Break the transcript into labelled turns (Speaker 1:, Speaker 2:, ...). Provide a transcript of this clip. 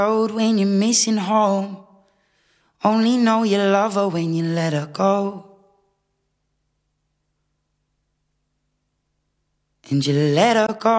Speaker 1: road when you're missing home. Only know you love her when you let her go. And you let her go.